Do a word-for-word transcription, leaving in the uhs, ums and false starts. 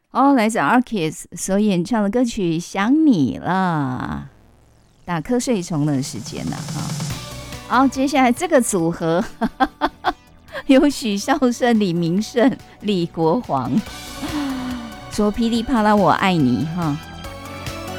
哦，来自 Arkiss 所演唱的歌曲《想你了》，打瞌睡虫的时间呢、啊？好，接下来这个组合有许绍胜、李明胜、李国煌，说噼里啪啦我爱你哈。